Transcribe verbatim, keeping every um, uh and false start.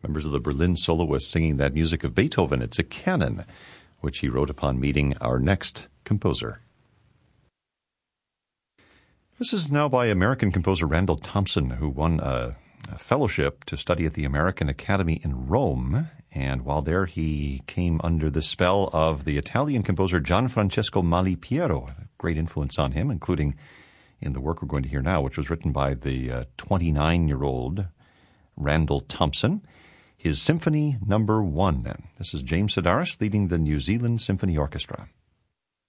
Members of the Berlin Soloists singing that music of Beethoven. It's a canon, which he wrote upon meeting our next composer. This is now by American composer Randall Thompson, who won a, a fellowship to study at the American Academy in Rome. And while there, he came under the spell of the Italian composer Gianfrancesco Malipiero, a great influence on him, including in the work we're going to hear now, which was written by the uh, twenty-nine-year-old Randall Thompson. His Symphony Number One. This is James Sedaris leading the New Zealand Symphony Orchestra.